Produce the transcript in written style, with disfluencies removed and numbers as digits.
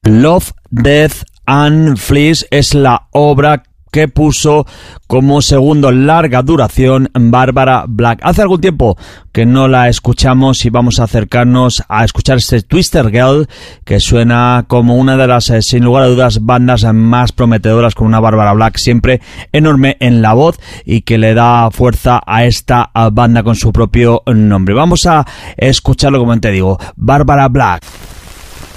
Love, Death and Fleas es la obra que puso como segundo larga duración Barbara Black. Hace algún tiempo que no la escuchamos y vamos a acercarnos a escuchar este Twister Girl, que suena como una de las, sin lugar a dudas, bandas más prometedoras, con una Barbara Black siempre enorme en la voz y que le da fuerza a esta banda con su propio nombre. Vamos a escucharlo, como te digo, Barbara Black.